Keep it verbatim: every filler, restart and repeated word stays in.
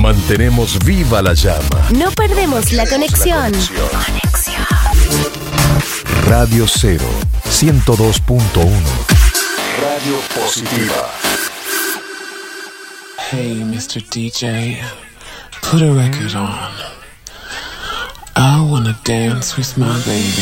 Mantenemos viva la llama. No perdemos la conexión. Conexión. Radio Cero, ciento dos punto uno. Radio Positiva. Hey, mister D J, put a record on. I wanna dance with my baby.